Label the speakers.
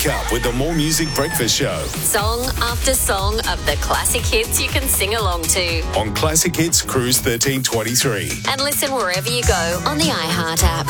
Speaker 1: Wake up with the More Music Breakfast Show
Speaker 2: Song after song of the classic hits you can sing along to.
Speaker 1: on Classic Hits Cruise 1323.
Speaker 2: And listen wherever you go on the iHeart app.